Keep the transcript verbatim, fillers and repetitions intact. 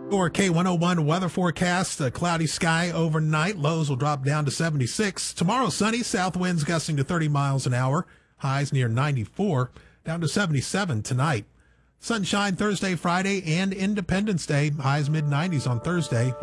For K one oh one weather forecast, a cloudy sky overnight. Lows will drop down to seventy-six. Tomorrow, sunny, south winds gusting to thirty miles an hour. Highs near ninety-four, down to seventy-seven tonight. Sunshine Thursday, Friday, and Independence Day. Highs mid nineties on Thursday.